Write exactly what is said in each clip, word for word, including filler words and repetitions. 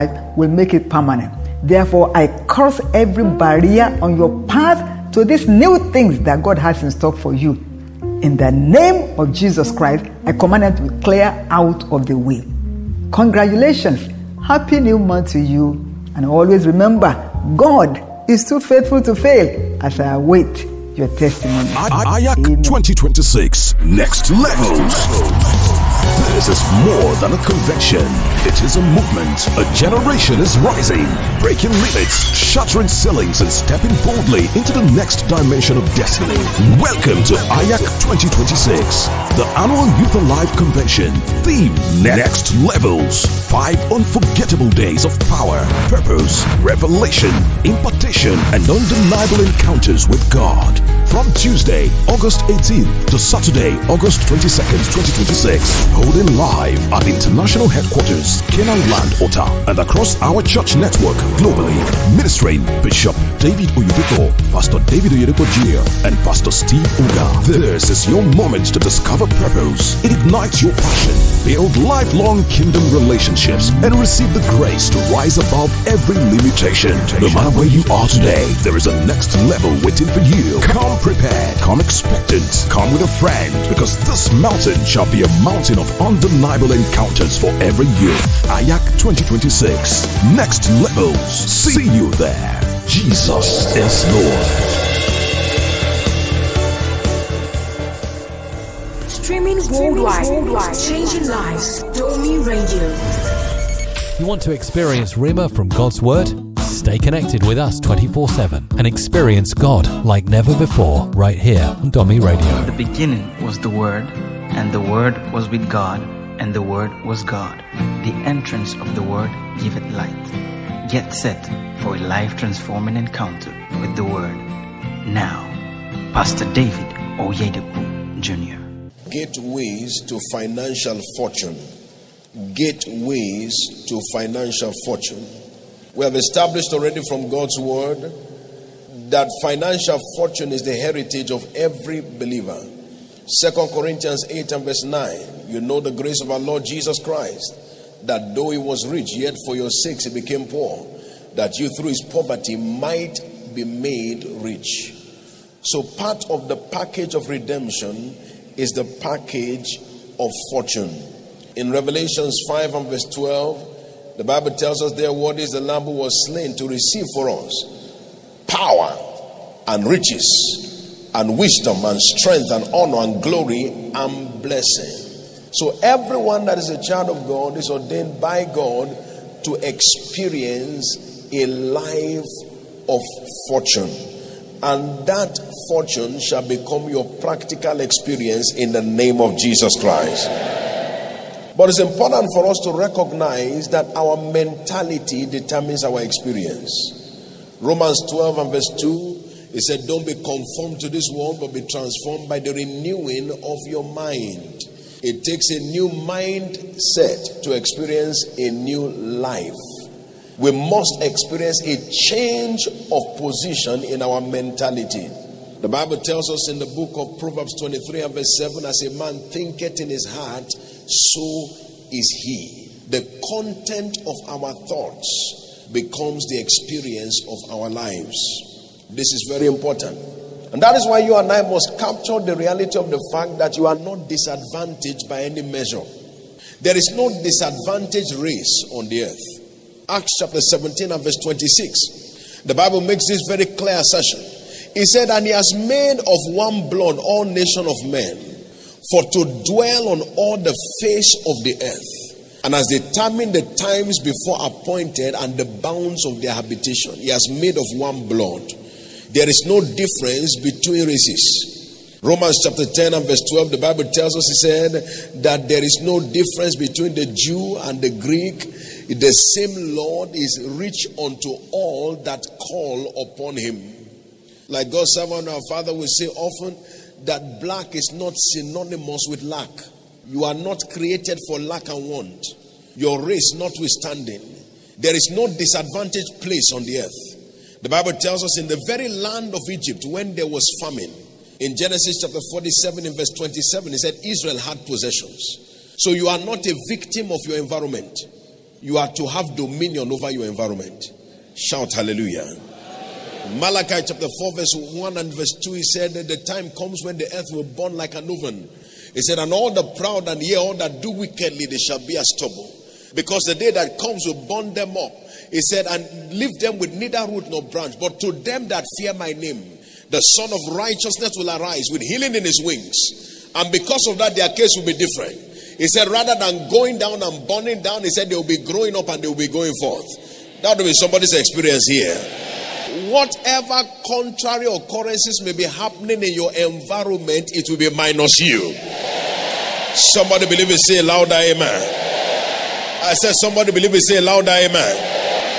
will make it permanent. Therefore, I cross every barrier on your path to these new things that God has in stock for you. In the name of Jesus Christ, I command it to clear out of the way. Congratulations. Happy new month to you. And always remember, God is too faithful to fail as I await your testimony. I- Ayak twenty twenty-six, next levels. This is more than a convention. It is a movement. A generation is rising, breaking limits, shattering ceilings, and stepping boldly into the next dimension of destiny. Welcome to Ayak twenty twenty-six, the annual Youth Alive Convention. Theme: Next Levels. Five unforgettable days of power, purpose, revelation, impartation, and undeniable encounters with God. From Tuesday, August eighteenth to Saturday, August twenty-second, twenty twenty-six. Holding live at International Headquarters, Canaan Land, Ota, and across our church network globally. Ministering Bishop David Oyedepo, Pastor David Oyedepo Junior, and Pastor Steve Uga. This is your moment to discover purpose, ignite your passion, build lifelong kingdom relationships, and receive the grace to rise above every limitation. No matter where you are today, there is a next level waiting for you. Come prepared, come expectant, come with a friend, because this mountain shall be a mountain of undeniable encounters for every youth. Ayak twenty twenty-six, next levels. See you there. Jesus is Lord. Streaming worldwide, worldwide, changing lives. Domi Radio. You want to experience Rhema from God's Word? Stay connected with us twenty-four seven and experience God like never before right here on Domi Radio. In the beginning was the Word, and the Word was with God, and the Word was God. The entrance of the Word giveth light. Get set for a life-transforming encounter with the Word. Now, Pastor David Oyedepo Junior Gateways to financial fortune. Gateways to financial fortune. We have established already from God's Word that financial fortune is the heritage of every believer. Second Corinthians eight and verse nine. You know the grace of our Lord Jesus Christ, that though he was rich, yet for your sakes he became poor, that you through his poverty might be made rich. So part of the package of redemption is the package of fortune. In Revelations five and verse twelve, the Bible tells us there, what is the Lamb who was slain to receive for us power and riches and wisdom and strength and honor and glory and blessing. So everyone that is a child of God is ordained by God to experience a life of fortune. And that fortune shall become your practical experience in the name of Jesus Christ. But it's important for us to recognize that our mentality determines our experience. Romans twelve and verse two, it said, don't be conformed to this world, but be transformed by the renewing of your mind. It takes a new mindset to experience a new life. We must experience a change of position in our mentality. The Bible tells us in the book of Proverbs twenty-three and verse seven, as a man thinketh in his heart, so is he. The content of our thoughts becomes the experience of our lives. This is very important. And that is why you and I must capture the reality of the fact that you are not disadvantaged by any measure. There is no disadvantaged race on the earth. Acts chapter seventeen and verse twenty-six. The Bible makes this very clear assertion. He said, and he has made of one blood all nations of men, for to dwell on all the face of the earth, and has determined the times before appointed and the bounds of their habitation. He has made of one blood. There is no difference between races. Romans chapter ten and verse twelve, the Bible tells us, he said, that there is no difference between the Jew and the Greek. The same Lord is rich unto all that call upon him. Like God's servant, our Father, will say often that black is not synonymous with lack. You are not created for lack and want. Your race notwithstanding, there is no disadvantaged place on the earth. The Bible tells us in the very land of Egypt, when there was famine, in Genesis chapter forty-seven in verse twenty-seven, it said Israel had possessions. So you are not a victim of your environment. You are to have dominion over your environment. Shout hallelujah. Malachi chapter four verse one and verse two, he said that the time comes when the earth will burn like an oven. He said, and all the proud and yea, all that do wickedly, they shall be as stubble. Because the day that comes will burn them up. He said, and leave them with neither root nor branch. But to them that fear my name, the Son of Righteousness will arise with healing in his wings. And because of that, their case will be different. He said, rather than going down and burning down, he said they will be growing up and they will be going forth. That will be somebody's experience here. Whatever contrary occurrences may be happening in your environment, it will be minus you. Somebody believe it, say louder amen. I said somebody believe it, say louder amen.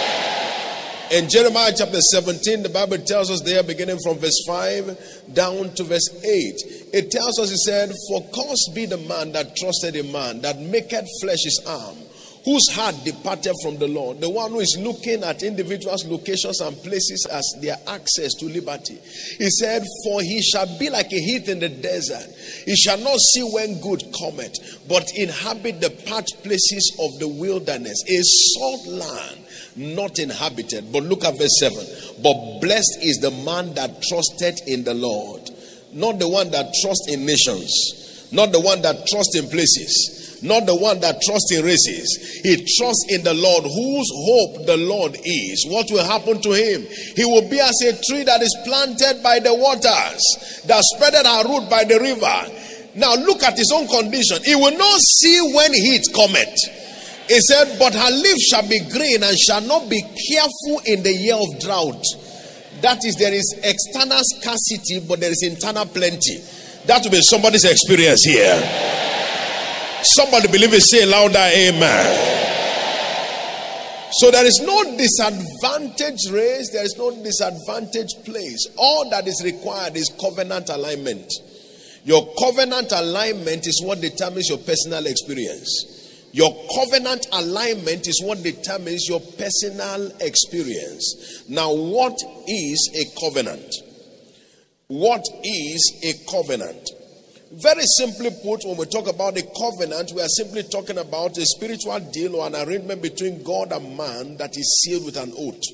In Jeremiah chapter seventeen, the Bible tells us there, beginning from verse five down to verse eight, it tells us, it said, for cursed be the man that trusted in man, that maketh flesh his arm, whose heart departed from the Lord. The one who is looking at individuals, locations, and places as their access to liberty. He said, for he shall be like a heath in the desert. He shall not see when good cometh, but inhabit the parched places of the wilderness, a salt land, not inhabited. But look at verse seven. But blessed is the man that trusted in the Lord. Not the one that trusts in nations. Not the one that trusts in places. Not the one that trusts in races. He trusts in the Lord, whose hope the Lord is. What will happen to him? He will be as a tree that is planted by the waters, that spreadeth her root by the river. Now look at his own condition. He will not see when heat cometh. He said, but her leaf shall be green and shall not be careful in the year of drought. That is, there is external scarcity, but there is internal plenty. That will be somebody's experience here. Somebody believe it, say louder amen. So there is no disadvantaged race, there is no disadvantaged place. All that is required is covenant alignment. Your covenant alignment is what determines your personal experience. Your covenant alignment is what determines your personal experience. Now, what is a covenant? What is a covenant? Very simply put, when we talk about a covenant, we are simply talking about a spiritual deal or an arrangement between God and man that is sealed with an oath.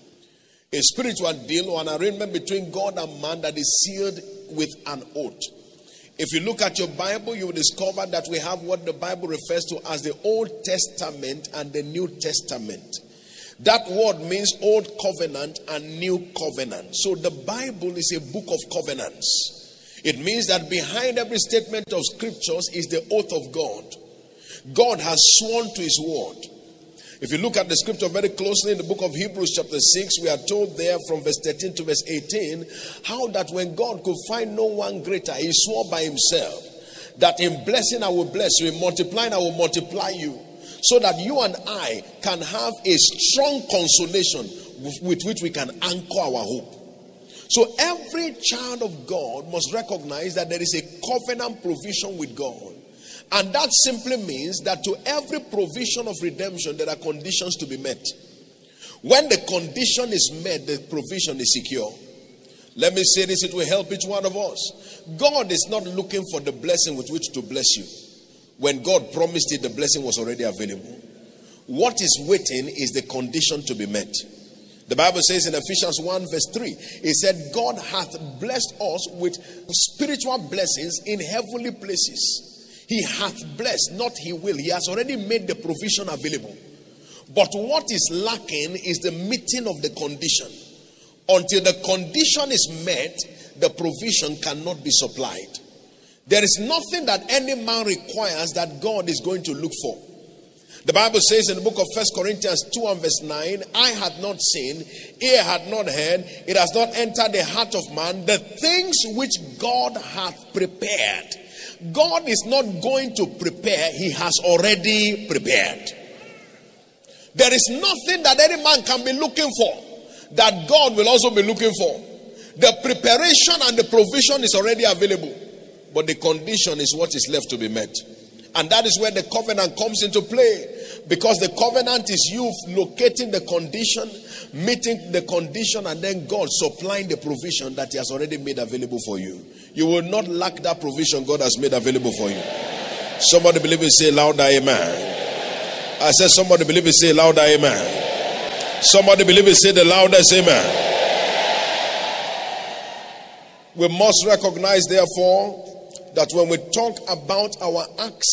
A spiritual deal or an arrangement between God and man that is sealed with an oath. If you look at your Bible, you will discover that we have what the Bible refers to as the Old Testament and the New Testament. That word means Old Covenant and New Covenant. So the Bible is a book of covenants. It means that behind every statement of scriptures is the oath of God. God has sworn to his word. If you look at the scripture very closely in the book of Hebrews chapter six, we are told there from verse thirteen to verse eighteen, how that when God could find no one greater, he swore by himself that in blessing I will bless you, in multiplying I will multiply you, so that you and I can have a strong consolation with, with which we can anchor our hope. So every child of God must recognize that there is a covenant provision with God. And that simply means that to every provision of redemption, there are conditions to be met. When the condition is met, the provision is secure. Let me say this, it will help each one of us. God is not looking for the blessing with which to bless you. When God promised it, the blessing was already available. What is waiting is the condition to be met. The Bible says in Ephesians one verse three, it said, God hath blessed us with spiritual blessings in heavenly places. He hath blessed, not he will. He has already made the provision available. But what is lacking is the meeting of the condition. Until the condition is met, the provision cannot be supplied. There is nothing that any man requires that God is going to look for. The Bible says in the book of First Corinthians two and verse nine, eye had not seen, ear had not heard, it has not entered the heart of man, the things which God hath prepared. God is not going to prepare, he has already prepared. There is nothing that any man can be looking for that God will also be looking for. The preparation and the provision is already available, but the condition is what is left to be met. And that is where the covenant comes into play, because the covenant is you locating the condition, meeting the condition, and then God supplying the provision that he has already made available for you. You will not lack that provision God has made available for you. Somebody believe it, say louder amen. I said, somebody believe it, say louder, amen. Somebody believe it, say the loudest, amen. We must recognize, therefore, that when we talk about our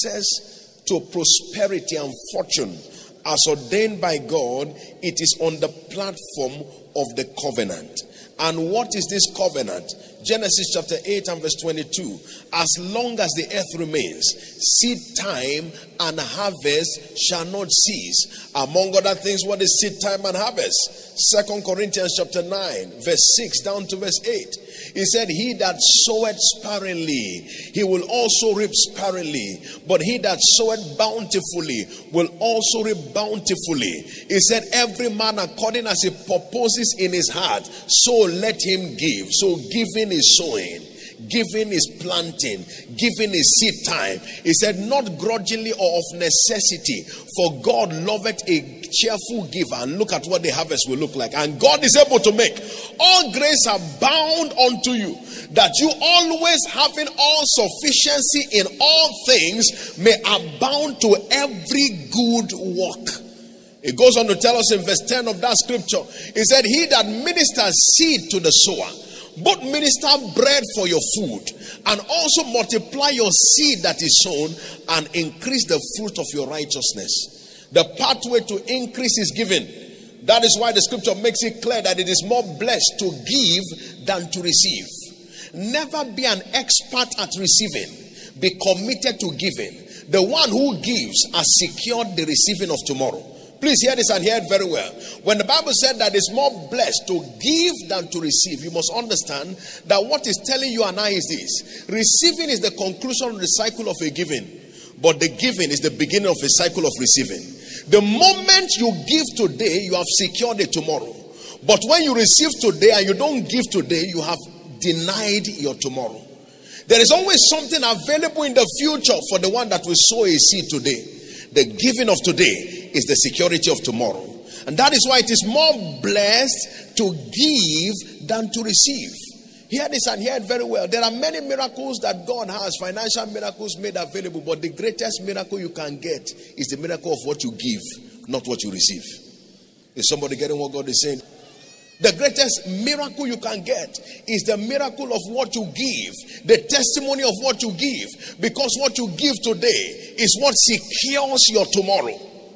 access to prosperity and fortune as ordained by God, it is on the platform of the covenant. And what is this covenant? Genesis chapter eight and verse twenty-two. As long as the earth remains, seed time and harvest shall not cease. Among other things, what is seed time and harvest? Second Corinthians chapter nine, verse six down to verse eight. He said, he that soweth sparingly, he will also reap sparingly. But he that soweth bountifully will also reap bountifully. He said, every man according as he purposes in his heart, so let him give. So giving is sowing. Giving is planting. Giving is seed time. He said, not grudgingly or of necessity, for God loveth a cheerful giver. And look at what the harvest will look like. And God is able to make all grace abound unto you, that you always having all sufficiency in all things may abound to every good work. It goes on to tell us in verse ten of that scripture. He said, he that ministers seed to the sower, both minister bread for your food, and also multiply your seed that is sown, and increase the fruit of your righteousness. The pathway to increase is given. That is why the scripture makes it clear that it is more blessed to give than to receive. Never be an expert at receiving. Be committed to giving. The one who gives has secured the receiving of tomorrow. Please hear this and hear it very well. When the Bible said that it's more blessed to give than to receive, you must understand that what is telling you and I is this. Receiving is the conclusion of the cycle of a giving, but the giving is the beginning of a cycle of receiving. The moment you give today, you have secured it tomorrow. But when you receive today and you don't give today, you have denied your tomorrow. There is always something available in the future for the one that will sow a seed today. The giving of today is the security of tomorrow. And that is why it is more blessed to give than to receive. Hear this and hear it very well. There are many miracles that God has, financial miracles made available, but the greatest miracle you can get is the miracle of what you give, not what you receive. Is somebody getting what God is saying? The greatest miracle you can get is the miracle of what you give, the testimony of what you give, because what you give today is what secures your tomorrow.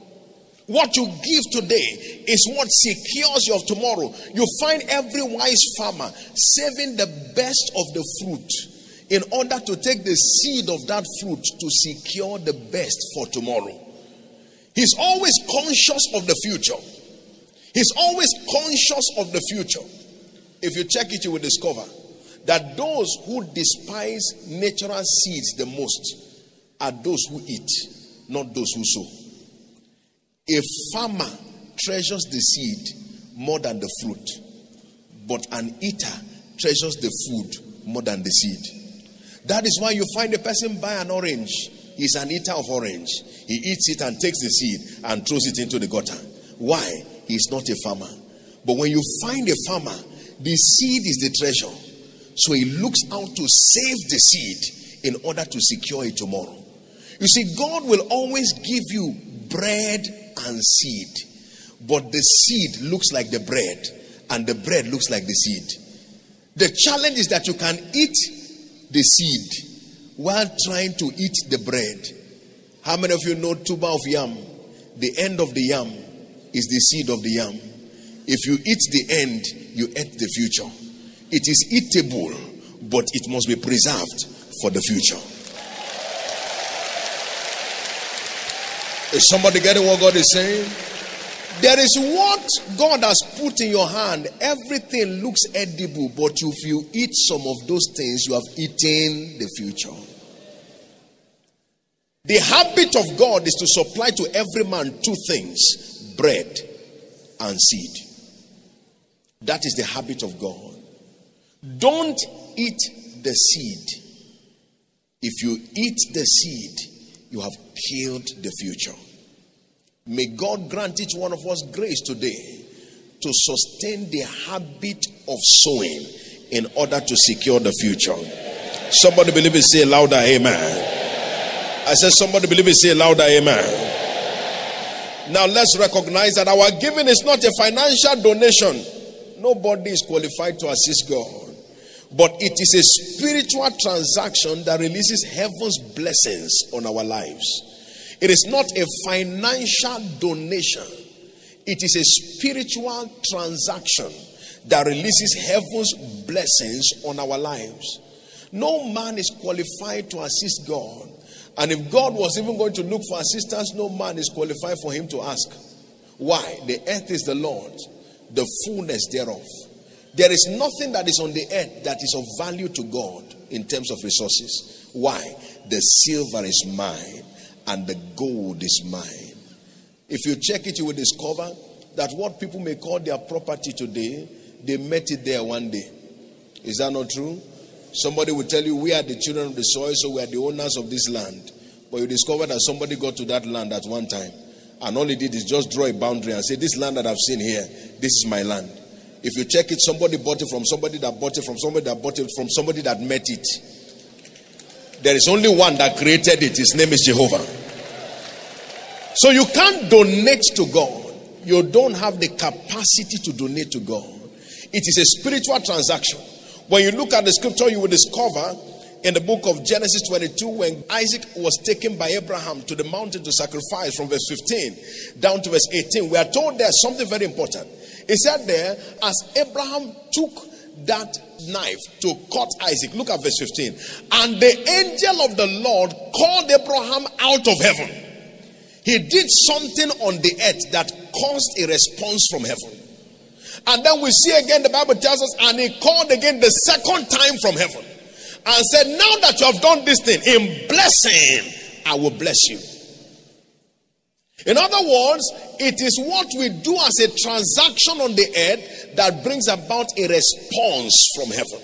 What you give today is what secures your tomorrow. You find every wise farmer saving the best of the fruit in order to take the seed of that fruit to secure the best for tomorrow. He's always conscious of the future. He's always conscious of the future. If you check it, you will discover that those who despise natural seeds the most are those who eat, not those who sow. A farmer treasures the seed more than the fruit, but an eater treasures the food more than the seed. That is why you find a person buy an orange. He's an eater of orange. He eats it and takes the seed and throws it into the gutter. Why? He's not a farmer. But when you find a farmer, the seed is the treasure. So he looks out to save the seed in order to secure it tomorrow. You see, God will always give you bread and seed, but the seed looks like the bread and the bread looks like the seed. The challenge is that you can eat the seed while trying to eat the bread. How many of you know tuber of yam? The end of the yam is the seed of the yam. If you eat the end, you eat the future. It is eatable, but it must be preserved for the future. Is somebody getting what God is saying? There is what God has put in your hand. Everything looks edible, but if you eat some of those things, you have eaten the future. The habit of God is to supply to every man two things: bread and seed. That is the habit of God. Don't eat the seed. If you eat the seed, you have killed the future. May God grant each one of us grace today to sustain the habit of sowing in order to secure the future. Somebody believe it, say louder, amen. I said somebody believe it, say louder, amen. Now let's recognize that our giving is not a financial donation. Nobody is qualified to assist God. But it is a spiritual transaction that releases heaven's blessings on our lives. It is not a financial donation. It is a spiritual transaction that releases heaven's blessings on our lives. No man is qualified to assist God. And if God was even going to look for assistance, no man is qualified for him to ask. Why? The earth is the Lord's, the fullness thereof. There is nothing that is on the earth that is of value to God in terms of resources. Why? The silver is mine and the gold is mine. If you check it, you will discover that what people may call their property today, they met it there one day. Is that not true? Somebody will tell you, we are the children of the soil, so we are the owners of this land. But you discover that somebody got to that land at one time, and all he did is just draw a boundary and say, this land that I've seen here, this is my land. If you check it, somebody bought it from somebody that bought it from somebody that bought it from somebody that met it. There is only one that created it. His name is Jehovah. So you can't donate to God. You don't have the capacity to donate to God. It is a spiritual transaction. When you look at the scripture, you will discover in the book of Genesis twenty-two, when Isaac was taken by Abraham to the mountain to sacrifice, from verse fifteen down to verse eighteen, we are told there's something very important. It said there, as Abraham took that knife to cut Isaac, look at verse fifteen, and the angel of the Lord called Abraham out of heaven. He did something on the earth that caused a response from heaven. And then we see again, the Bible tells us, and he called again the second time from heaven and said, now that you have done this thing, in blessing, I will bless you. In other words, it is what we do as a transaction on the earth that brings about a response from heaven.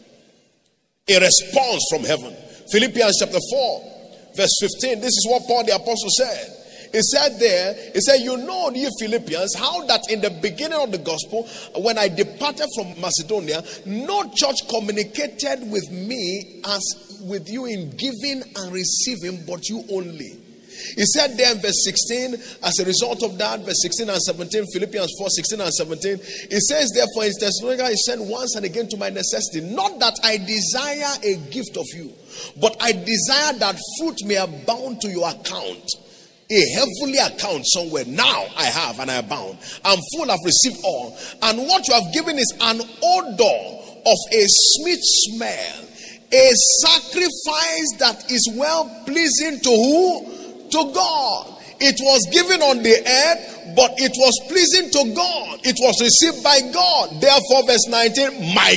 A response from heaven. Philippians chapter four, verse fifteen. This is what Paul the apostle said. He said there, he said, you know, ye Philippians, how that in the beginning of the gospel, when I departed from Macedonia, no church communicated with me as with you in giving and receiving, but you only. He said there in verse sixteen, as a result of that, verse sixteen and seventeen, Philippians four, sixteen and seventeen, it says therefore in Thessalonica, he said once and again to my necessity, not that I desire a gift of you, but I desire that fruit may abound to your account. A heavenly account somewhere. Now I have and I abound. I'm full, I've received all. And what you have given is an odor of a sweet smell. A sacrifice that is well pleasing to who? To God. It was given on the earth, but it was pleasing to God. It was received by God. Therefore, verse nineteen, my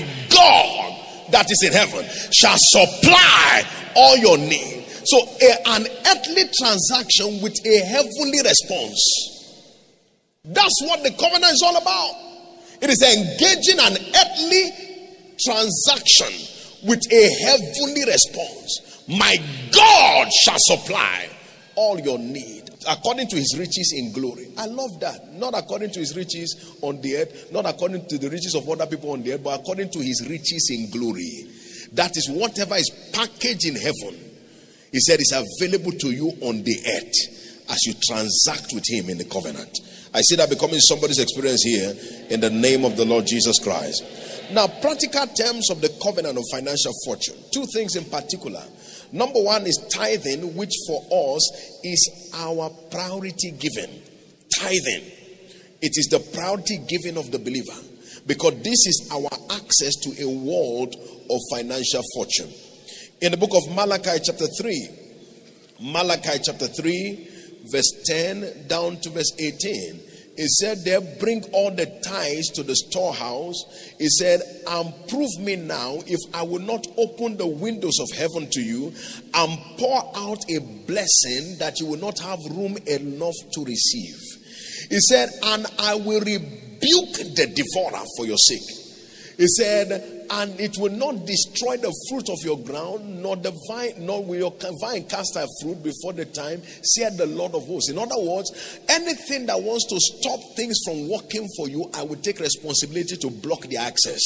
God that is in heaven shall supply all your need. So a, an earthly transaction with a heavenly response. That's what the covenant is all about. It is engaging an earthly transaction with a heavenly response. My God shall supply all your need according to his riches in glory. I love that. Not according to his riches on the earth, not according to the riches of other people on the earth, but according to his riches in glory. That is whatever is packaged in heaven. He said it's available to you on the earth as you transact with him in the covenant. I see that becoming somebody's experience here in the name of the Lord Jesus Christ. Now, practical terms of the covenant of financial fortune. Two things in particular. Number one is tithing, which for us is our priority giving. Tithing. It is the priority giving of the believer, because this is our access to a world of financial fortune. In the book of Malachi chapter three, Malachi chapter three, verse ten down to verse eighteen, it said there, bring all the tithes to the storehouse. It said, and prove me now if I will not open the windows of heaven to you and pour out a blessing that you will not have room enough to receive. He said, and I will rebuke the devourer for your sake. He said, and it will not destroy the fruit of your ground, nor the vine, nor will your vine cast her fruit before the time, said the Lord of hosts. In other words, anything that wants to stop things from working for you, I will take responsibility to block the access.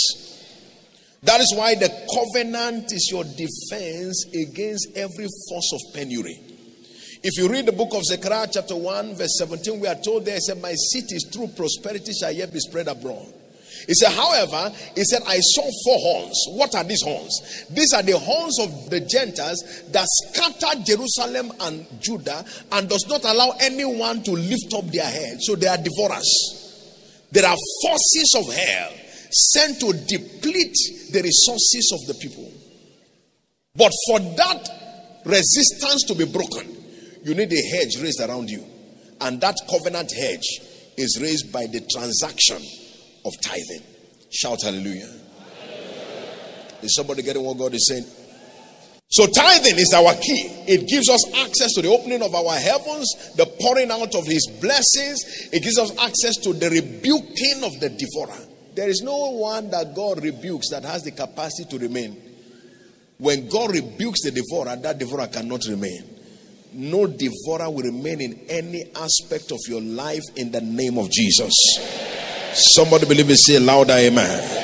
That is why the covenant is your defense against every force of penury. If you read the book of Zechariah chapter one verse seventeen, we are told there, it said, my cities through prosperity shall yet be spread abroad. He said, however, he said, I saw four horns. What are these horns? These are the horns of the Gentiles that scattered Jerusalem and Judah and does not allow anyone to lift up their head. So they are devourers. There are forces of hell sent to deplete the resources of the people. But for that resistance to be broken, you need a hedge raised around you. And that covenant hedge is raised by the transaction of tithing. Shout hallelujah. Hallelujah. Is somebody getting what God is saying? So tithing is our key. It gives us access to the opening of our heavens, the pouring out of his blessings. It gives us access to the rebuking of the devourer. There is no one that God rebukes that has the capacity to remain. When God rebukes the devourer, that devourer cannot remain. No devourer will remain in any aspect of your life in the name of Jesus. Somebody believe it, say louder, amen.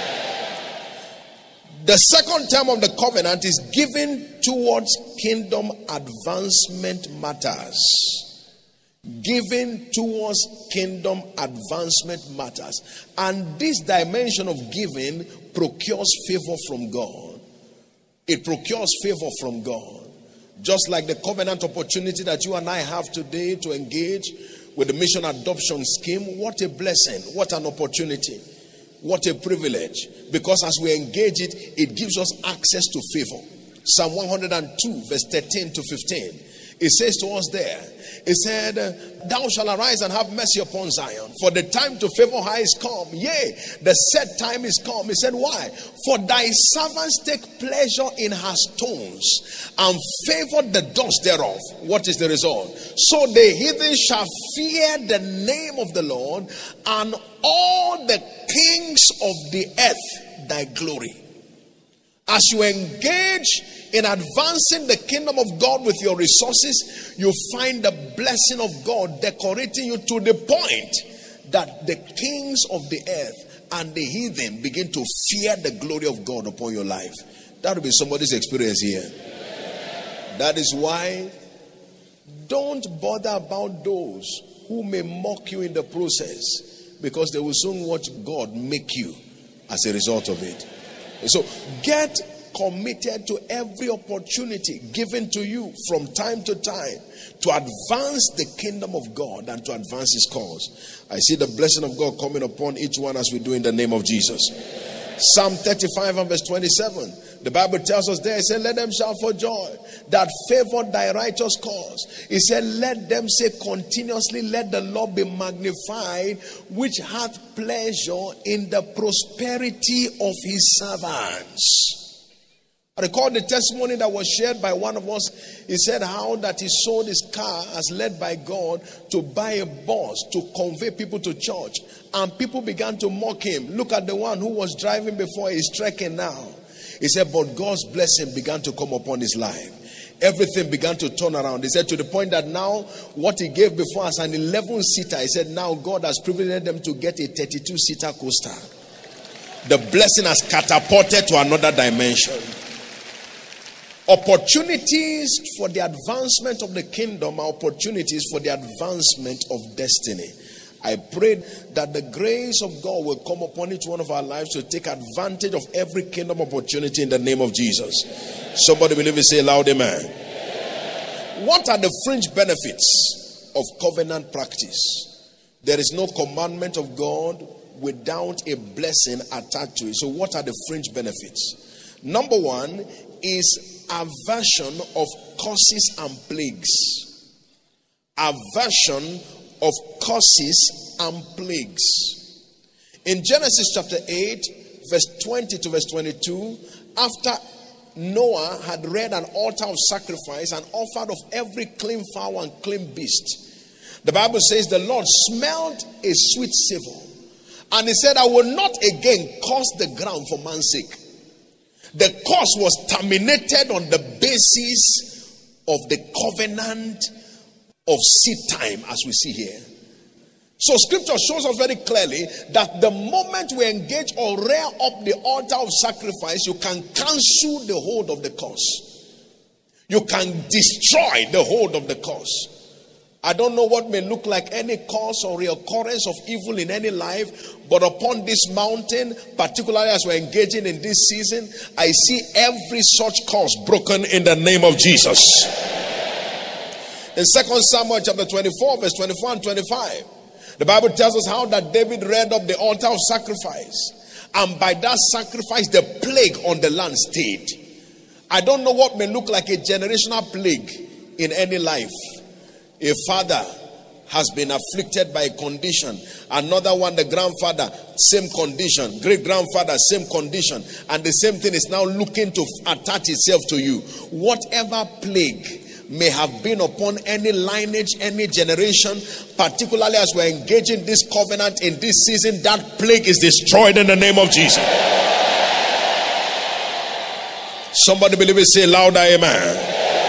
The second term of the covenant is given towards kingdom advancement matters. Giving towards kingdom advancement matters. And this dimension of giving procures favor from God. It procures favor from God. Just like the covenant opportunity that you and I have today to engage with the mission adoption scheme. What a blessing. What an opportunity. What a privilege. Because as we engage it, it gives us access to favor. Psalm one hundred two verse thirteen to fifteen. It says to us there, it said, thou shalt arise and have mercy upon Zion, for the time to favor her is come. Yea, the set time is come. He said, why? For thy servants take pleasure in her stones and favor the dust thereof. What is the result? So the heathen shall fear the name of the Lord, and all the kings of the earth thy glory. As you engage in advancing the kingdom of God with your resources, you find the blessing of God decorating you to the point that the kings of the earth and the heathen begin to fear the glory of God upon your life. That will be somebody's experience here. That is why don't bother about those who may mock you in the process, because they will soon watch God make you as a result of it. So get committed to every opportunity given to you from time to time to advance the kingdom of God and to advance his cause. I see the blessing of God coming upon each one as we do in the name of Jesus. Psalm thirty-five and verse twenty-seven. The Bible tells us there, it said, let them shout for joy that favor thy righteous cause. It said, let them say continuously, let the Lord be magnified, which hath pleasure in the prosperity of his servants. I recall the testimony that was shared by one of us. He said how that he sold his car as led by God to buy a bus to convey people to church. And people began to mock him. Look at the one who was driving before, he's trekking now. He said, but God's blessing began to come upon his life. Everything began to turn around. He said to the point that now what he gave before as an eleven-seater, he said now God has privileged them to get a thirty-two-seater coaster. The blessing has catapulted to another dimension. Opportunities for the advancement of the kingdom are opportunities for the advancement of destiny. I pray that the grace of God will come upon each one of our lives to take advantage of every kingdom opportunity in the name of Jesus. Somebody believe it, say loud amen. What are the fringe benefits of covenant practice? There is no commandment of God without a blessing attached to it. So what are the fringe benefits? Number one is aversion of curses and plagues. Aversion of curses and plagues. In Genesis chapter eight, verse twenty to verse twenty-two, after Noah had reared an altar of sacrifice and offered of every clean fowl and clean beast, the Bible says the Lord smelled a sweet savor, and he said, I will not again curse the ground for man's sake. The curse was terminated on the basis of the covenant of seed time, as we see here. So scripture shows us very clearly that the moment we engage or rear up the altar of sacrifice, you can cancel the hold of the curse. You can destroy the hold of the curse. I don't know what may look like any cause or reoccurrence of evil in any life, but upon this mountain, particularly as we're engaging in this season, I see every such cause broken in the name of Jesus. In Second Samuel chapter twenty-four, verse twenty-four and twenty-five, the Bible tells us how that David reared up the altar of sacrifice, and by that sacrifice the plague on the land stayed. I don't know what may look like a generational plague in any life. A father has been afflicted by a condition. Another one, the grandfather, same condition. Great grandfather, same condition. And the same thing is now looking to attach itself to you. Whatever plague may have been upon any lineage, any generation, particularly as we're engaging this covenant in this season, that plague is destroyed in the name of Jesus. Somebody believe it, say louder, amen.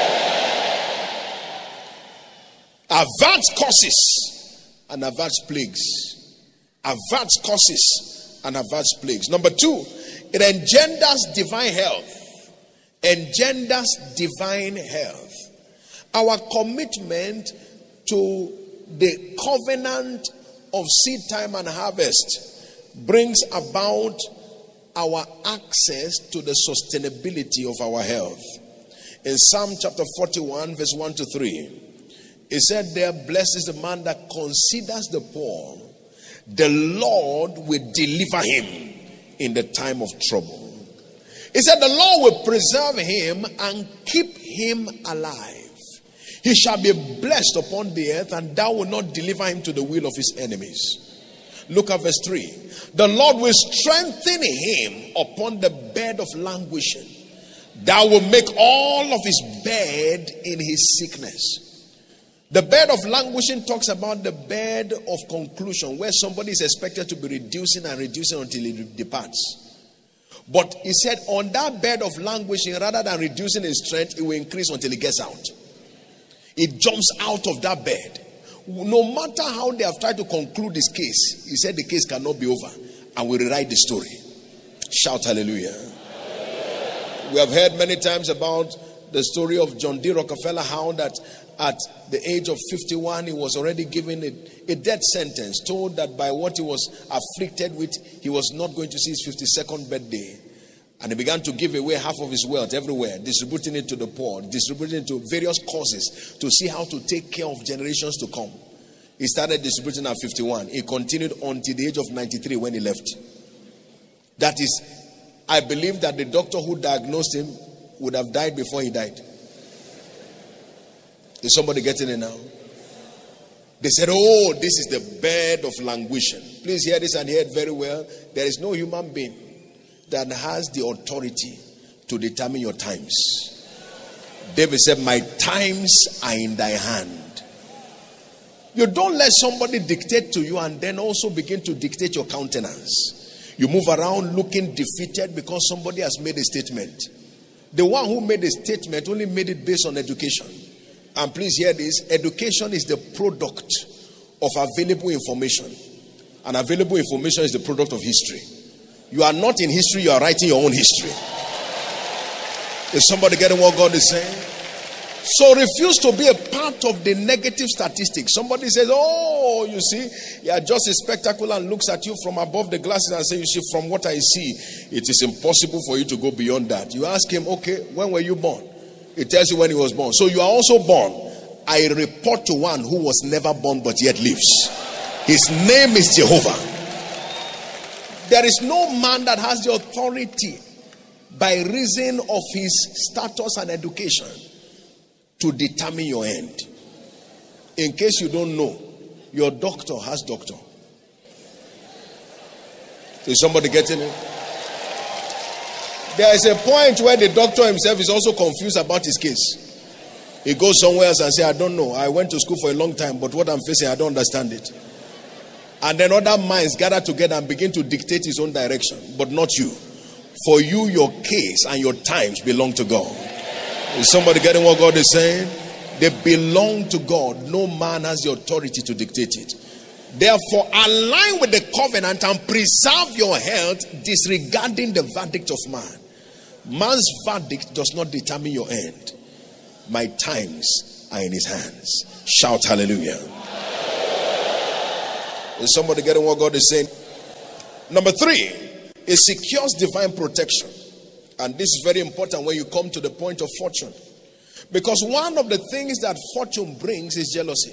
Advanced causes and advanced plagues. Advanced causes and advanced plagues. Number two, it engenders divine health. Engenders divine health. Our commitment to the covenant of seed time and harvest brings about our access to the sustainability of our health. In Psalm chapter forty-one, verse one to three, it said there, blessed is the man that considers the poor. The Lord will deliver him in the time of trouble. He said the Lord will preserve him and keep him alive. He shall be blessed upon the earth, and thou will not deliver him to the will of his enemies. Look at verse three. The Lord will strengthen him upon the bed of languishing. Thou will make all of his bed in his sickness. The bed of languishing talks about the bed of conclusion, where somebody is expected to be reducing and reducing until he departs. But he said on that bed of languishing, rather than reducing his strength, it will increase until he gets out. It jumps out of that bed. No matter how they have tried to conclude this case, he said the case cannot be over, and we rewrite the story. Shout hallelujah. Hallelujah. We have heard many times about the story of John D. Rockefeller, how that at the age of fifty-one, he was already given a, a death sentence, told that by what he was afflicted with, he was not going to see his fifty-second birthday. And he began to give away half of his wealth everywhere, distributing it to the poor, distributing it to various causes to see how to take care of generations to come. He started distributing at fifty-one. He continued until the age of ninety-three when he left. That is, I believe that the doctor who diagnosed him would have died before he died. Is somebody getting it now? They said, oh, this is the bed of languishing. Please hear this and hear it very well. There is no human being that has the authority to determine your times. David said, my times are in thy hand. You don't let somebody dictate to you and then also begin to dictate your countenance. You move around looking defeated because somebody has made a statement. The one who made a statement only made it based on education. And please hear this, education is the product of available information. And available information is the product of history. You are not in history, you are writing your own history. Is somebody getting what God is saying? So refuse to be a part of the negative statistics. Somebody says, oh, you see, you are just a spectacle, and looks at you from above the glasses and says, you see, from what I see, it is impossible for you to go beyond that. You ask him, okay, when were you born? It tells you when he was born. So you are also born. I report to one who was never born but yet lives. His name is Jehovah. There is no man that has the authority by reason of his status and education to determine your end. In case you don't know, your doctor has doctor. Is somebody getting it? There is a point where the doctor himself is also confused about his case. He goes somewhere else and says, I don't know. I went to school for a long time, but what I'm facing, I don't understand it. And then other minds gather together and begin to dictate his own direction, but not you. For you, your case and your times belong to God. Is somebody getting what God is saying? They belong to God. No man has the authority to dictate it. Therefore, align with the covenant and preserve your health, disregarding the verdict of man. Man's verdict does not determine your end. My times are in his hands. Shout hallelujah. Is somebody getting what God is saying? Number three, it secures divine protection. And this is very important when you come to the point of fortune. Because one of the things that fortune brings is jealousy.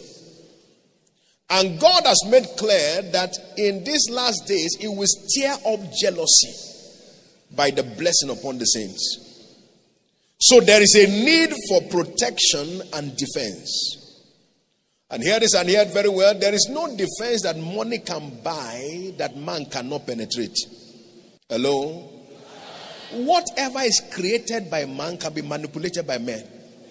And God has made clear that in these last days, He will stir up jealousy by the blessing upon the saints. So there is a need for protection and defense. And hear this and hear it very well. There is no defense that money can buy that man cannot penetrate. Hello? Whatever is created by man can be manipulated by men.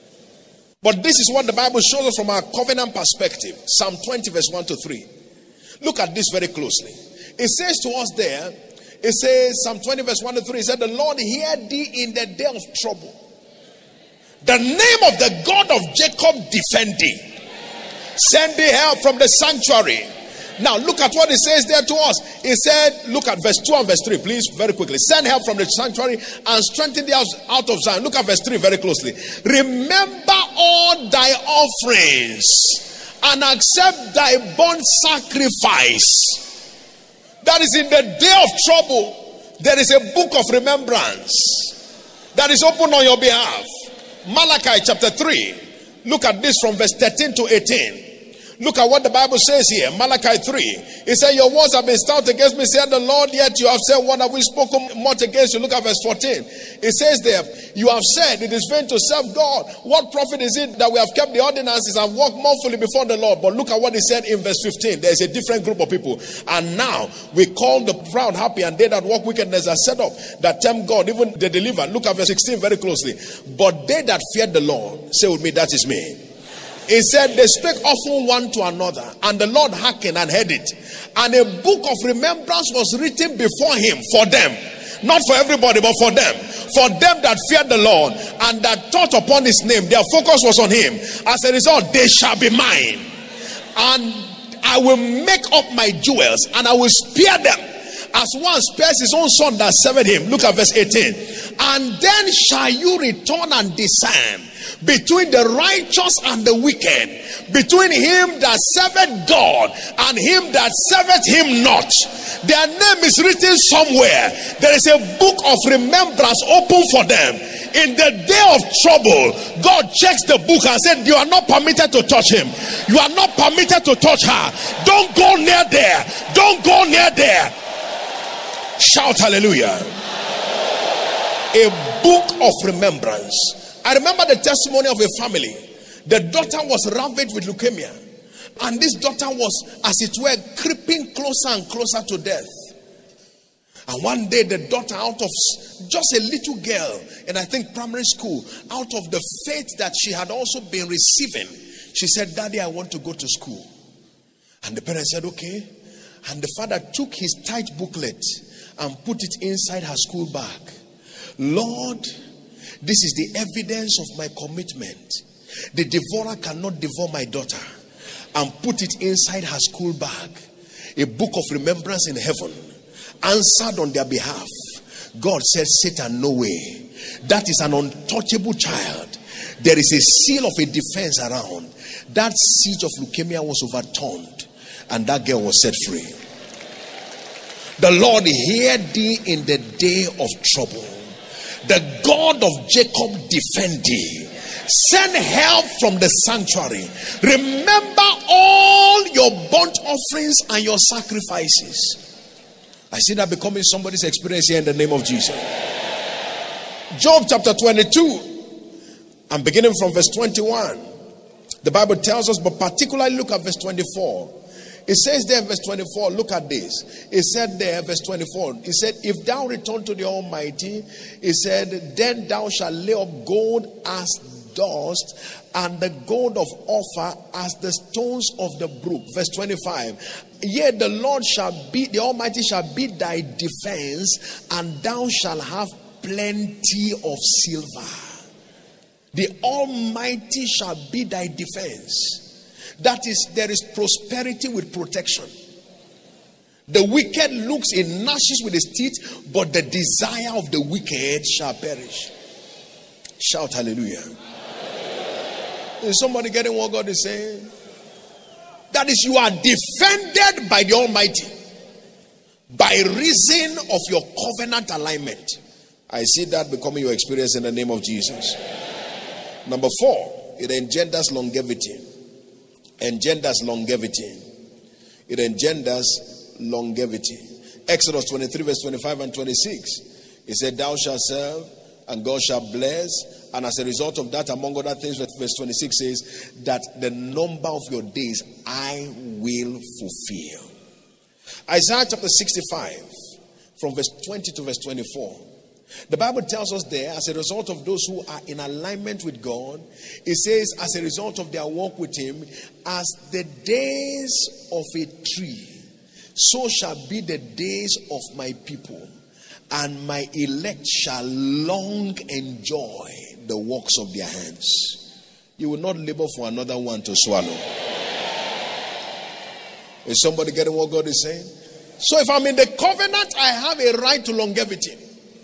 But this is what the Bible shows us from our covenant perspective. Psalm twenty verse one to three. Look at this very closely. It says to us there, it says, Psalm twenty verse one to three, it said, the Lord hear thee in the day of trouble. The name of the God of Jacob defend thee. Send thee help from the sanctuary. Now look at what it says there to us. It said, look at verse two and verse three, please, very quickly. Send help from the sanctuary and strengthen thee out of Zion. Look at verse three very closely. Remember all thy offerings and accept thy burnt sacrifice. That is in the day of trouble. There is a book of remembrance that is open on your behalf. Malachi chapter three. Look at this from verse thirteen to eighteen. Look at what the Bible says here. Malachi three. It said, your words have been stout against me, said the Lord, yet you have said, what have we spoken much against you? Look at verse fourteen. It says there, you have said, it is vain to serve God. What profit is it that we have kept the ordinances and walked mournfully before the Lord? But look at what he said in verse fifteen. There is a different group of people. And now we call the proud happy, and they that walk wickedness are set up, that tempt God, even the deliverer. Look at verse sixteen very closely. But they that fear the Lord, say with me, that is me. He said, they spake often one to another, and the Lord hearkened and heard it. And a book of remembrance was written before him for them. Not for everybody, but for them. For them that feared the Lord and that thought upon his name. Their focus was on him. As a result, they shall be mine. And I will make up my jewels, and I will spare them, as one spares his own son that served him. Look at verse eighteen. And then shall you return and discern between the righteous and the wicked, between him that serveth God and him that serveth him not. Their name is written somewhere. There is a book of remembrance open for them. In the day of trouble, God checks the book and said, you are not permitted to touch him. You are not permitted to touch her. Don't go near there. Don't go near there. Shout hallelujah. A book of remembrance. I remember the testimony of a family. The daughter was ravaged with leukemia. And this daughter was, as it were, creeping closer and closer to death. And one day the daughter, out of just a little girl, and I think primary school, out of the faith that she had also been receiving, she said, Daddy, I want to go to school. And the parents said, okay. And the father took his tithe booklet and put it inside her school bag. Lord, this is the evidence of my commitment. The devourer cannot devour my daughter. And put it inside her school bag. A book of remembrance in heaven. Answered on their behalf. God said, Satan, no way. That is an untouchable child. There is a seal of a defense around. That siege of leukemia was overturned. And that girl was set free. The Lord hear thee in the day of trouble. The God of Jacob defend thee. Send help from the sanctuary. Remember all your burnt offerings and your sacrifices. I see that becoming somebody's experience here in the name of Jesus. Job chapter twenty-two. I'm beginning from verse twenty-one. The Bible tells us, but particularly look at verse twenty-four. It says there, verse twenty-four, look at this. It said there, verse twenty-four, it said, if thou return to the Almighty, it said, then thou shalt lay up gold as dust, and the gold of Ophir as the stones of the brook. Verse twenty-five, yet the Lord shall be, the Almighty shall be thy defense, and thou shalt have plenty of silver. The Almighty shall be thy defense. That is, there is prosperity with protection. The wicked looks, it gnashes with his teeth, but the desire of the wicked shall perish. Shout hallelujah. Is somebody getting what God is saying? That is, you are defended by the Almighty by reason of your covenant alignment. I see that becoming your experience in the name of Jesus. Number four, it engenders longevity. Engenders longevity. It engenders longevity. Exodus twenty-three, verse twenty-five and twenty-six. It said, thou shalt serve, and God shall bless. And as a result of that, among other things, verse twenty-six says that the number of your days I will fulfill. Isaiah chapter sixty-five, from verse twenty to verse twenty-four. The Bible tells us there, as a result of those who are in alignment with God, it says, as a result of their walk with Him, as the days of a tree, so shall be the days of my people, and my elect shall long enjoy the works of their hands. You will not labor for another one to swallow. Is somebody getting what God is saying? So if I'm in the covenant, I have a right to longevity.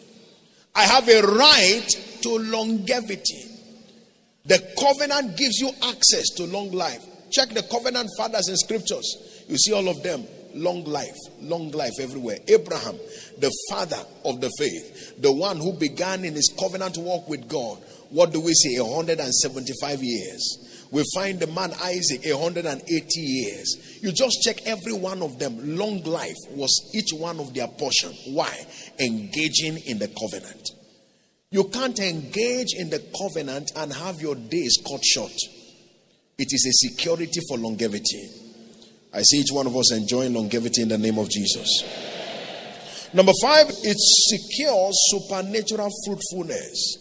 I have a right to longevity. The covenant gives you access to long life. Check the covenant fathers in scriptures. You see all of them. Long life. Long life everywhere. Abraham, the father of the faith. The one who began in his covenant walk with God. What do we say? one hundred seventy-five years. We find the man Isaac, one hundred eighty years. You just check every one of them. Long life was each one of their portion. Why? Engaging in the covenant. You can't engage in the covenant and have your days cut short. It is a security for longevity. I see each one of us enjoying longevity in the name of Jesus. Number five, it secures supernatural fruitfulness.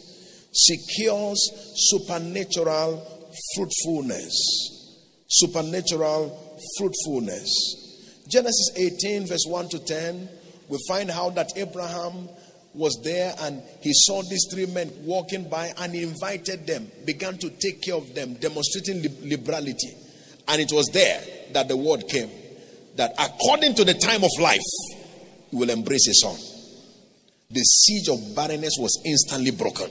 Secures supernatural fruitfulness. Supernatural fruitfulness. Genesis eighteen, verse one to ten, we find how that Abraham was there and he saw these three men walking by and he invited them, began to take care of them, demonstrating liberality. And it was there that the word came that according to the time of life, he will embrace a son. The siege of barrenness was instantly broken.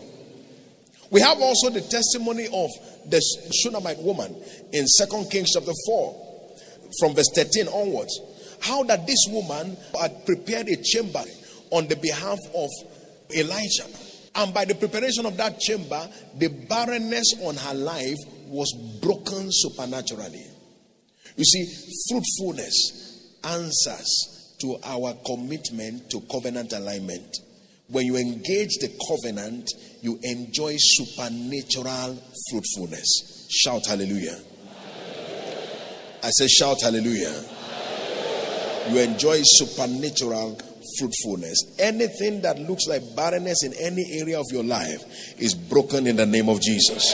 We have also the testimony of the Shunammite woman in Second Kings chapter four, from verse thirteen onwards. How that this woman had prepared a chamber on the behalf of Elijah. And by the preparation of that chamber, the barrenness on her life was broken supernaturally. You see, fruitfulness answers to our commitment to covenant alignment. When you engage the covenant, you enjoy supernatural fruitfulness. Shout hallelujah. Hallelujah. I say shout hallelujah. Hallelujah. You enjoy supernatural fruitfulness. Anything that looks like barrenness in any area of your life is broken in the name of Jesus.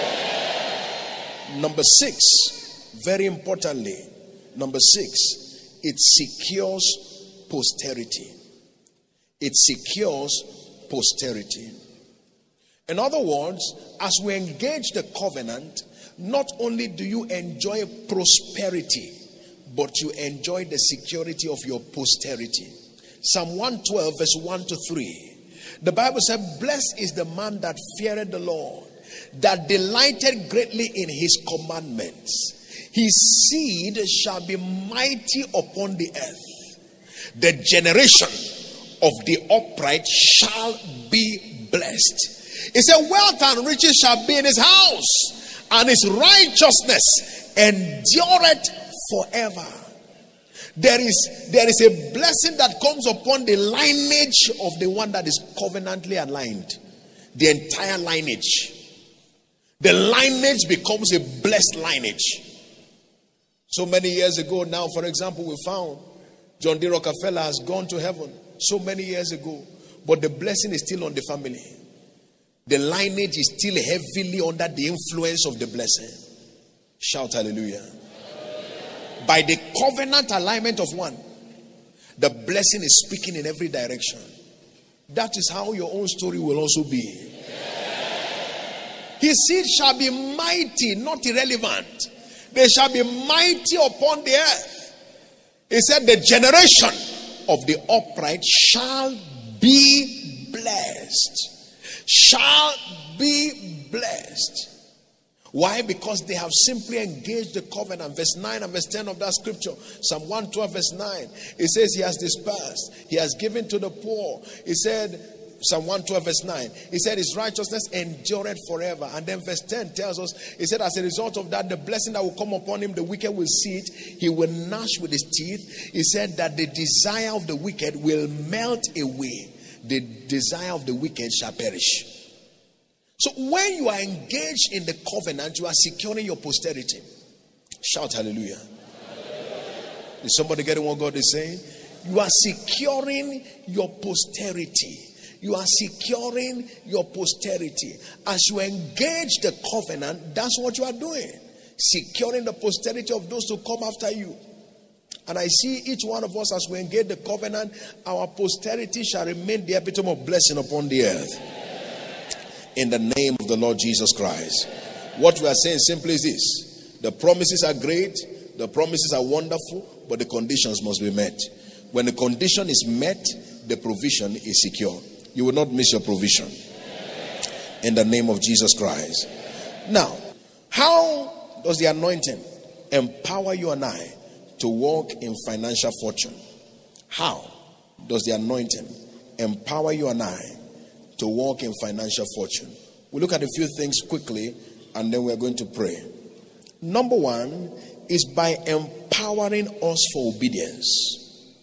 Number six, very importantly, number six, it secures posterity. It secures posterity. In other words, as we engage the covenant, not only do you enjoy prosperity, but you enjoy the security of your posterity. Psalm one twelve, verse one to three. The Bible said, blessed is the man that feared the Lord, that delighted greatly in his commandments. His seed shall be mighty upon the earth. The generation of the upright shall be blessed. It said, wealth and riches shall be in his house, and his righteousness endureth forever. There is, there is a blessing that comes upon the lineage of the one that is covenantly aligned. The entire lineage. The lineage becomes a blessed lineage. So many years ago now, for example, we found John D. Rockefeller has gone to heaven so many years ago, but the blessing is still on the family. The lineage is still heavily under the influence of the blessing. Shout hallelujah. By the covenant alignment of one, the blessing is speaking in every direction. That is how your own story will also be. His seed shall be mighty, not irrelevant. They shall be mighty upon the earth. He said, the generation of the upright shall be blessed. Shall be blessed. Why? Because they have simply engaged the covenant. Verse nine and verse ten of that scripture, Psalm one twelve verse nine, it says he has dispersed, he has given to the poor. He said, Psalm one twelve verse nine, he said his righteousness endureth forever. And then verse ten tells us, he said as a result of that, the blessing that will come upon him, the wicked will see it, he will gnash with his teeth. He said that the desire of the wicked will melt away. The desire of the wicked shall perish. So when you are engaged in the covenant, you are securing your posterity. Shout hallelujah. Is somebody getting what God is saying? You are securing your posterity. You are securing your posterity. As you engage the covenant, that's what you are doing. Securing the posterity of those who come after you. And I see each one of us, as we engage the covenant, our posterity shall remain the epitome of blessing upon the earth. In the name of the Lord Jesus Christ. What we are saying simply is this: the promises are great, the promises are wonderful, but the conditions must be met. When the condition is met, the provision is secure. You will not miss your provision. In the name of Jesus Christ. Now, how does the anointing empower you and I to walk in financial fortune? How does the anointing empower you and I to walk in financial fortune? We'll look at a few things quickly and then we're going to pray. Number one is by empowering us for obedience.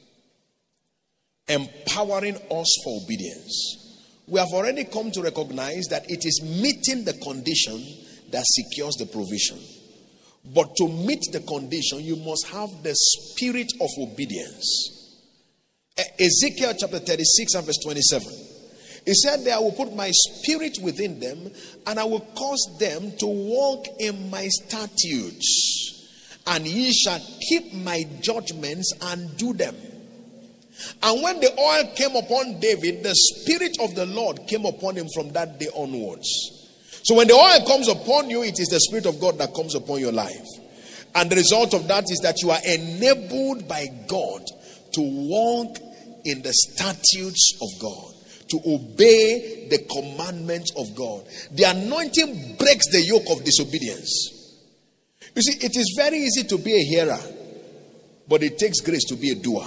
Empowering us for obedience. We have already come to recognize that it is meeting the condition that secures the provision. But to meet the condition, you must have the spirit of obedience. Ezekiel chapter thirty-six and verse twenty-seven. He said that I will put my spirit within them and I will cause them to walk in my statutes, and ye shall keep my judgments and do them. And when the oil came upon David, the spirit of the Lord came upon him from that day onwards. So when the oil comes upon you, it is the spirit of God that comes upon your life. And the result of that is that you are enabled by God to walk in the statutes of God, to obey the commandments of God. The anointing breaks the yoke of disobedience. You see, it is very easy to be a hearer, but it takes grace to be a doer.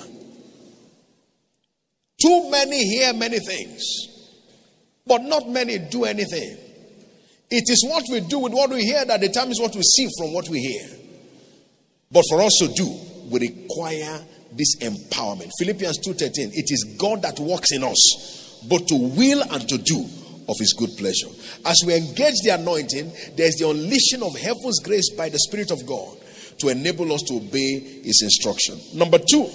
Too many hear many things, but not many do anything. It is what we do with what we hear that determines what we see from what we hear. But for us to do, we require this empowerment. Philippians two thirteen, it is God that works in us, both to will and to do of his good pleasure. As we engage the anointing, there is the unleashing of heaven's grace by the Spirit of God to enable us to obey his instruction. Number two,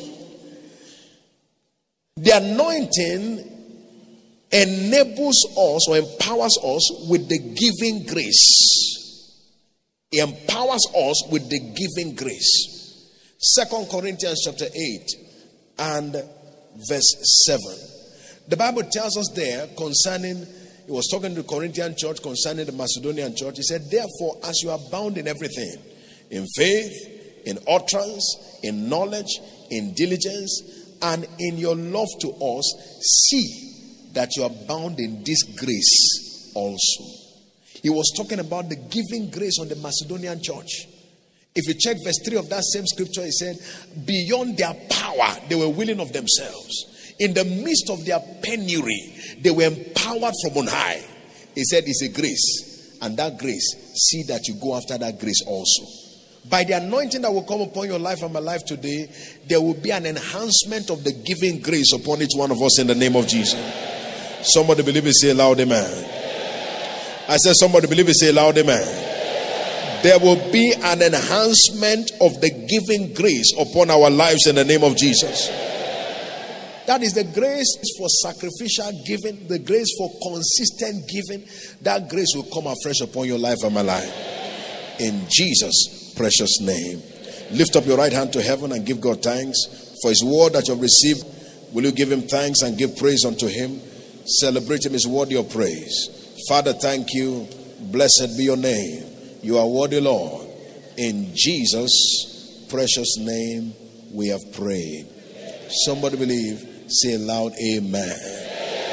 the anointing enables us or empowers us with the giving grace. It empowers us with the giving grace. Second Corinthians chapter eight and verse seven. The Bible tells us there concerning, he was talking to the Corinthian church concerning the Macedonian church. He said, therefore, as you are bound in everything, in faith, in utterance, in knowledge, in diligence, and in your love to us, see that you are bound in this grace also. He was talking about the giving grace on the Macedonian church. If you check verse three of that same scripture, he said, beyond their power, they were willing of themselves. In the midst of their penury, they were empowered from on high. He said, it's a grace. And that grace, see that you go after that grace also. By the anointing that will come upon your life and my life today, there will be an enhancement of the giving grace upon each one of us in the name of Jesus. Somebody believe it, say loud amen. I said somebody believe it, say loud amen. There will be an enhancement of the giving grace upon our lives in the name of Jesus. That is the grace for sacrificial giving, the grace for consistent giving. That grace will come afresh upon your life and my life. In Jesus' precious name. Lift up your right hand to heaven and give God thanks for his word that you have received. Will you give him thanks and give praise unto him? Celebrate him, is worthy of praise. Father, thank you. Blessed be your name. You are worthy, Lord. In Jesus' precious name we have prayed. Somebody believe, say loud amen.